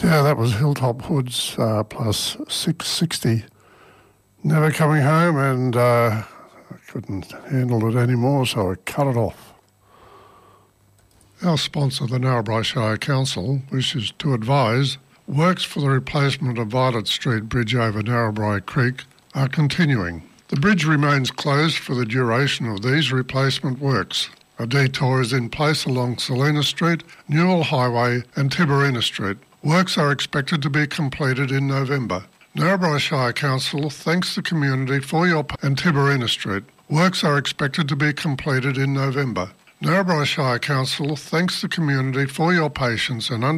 Yeah, that was Hilltop Hoods plus 660. Never coming home, and I couldn't handle it anymore, so I cut it off. Our sponsor, the Narrabri Shire Council, wishes to advise works for the replacement of Violet Street Bridge over Narrabri Creek are continuing. The bridge remains closed for the duration of these replacement works. A detour is in place along Selina Street, Newell Highway and Tiberina Street. Works are expected to be completed in November. Narrabri Shire Council thanks the community for your and Tiberina Street. Works are expected to be completed in November. Narrabri Shire Council thanks the community for your patience and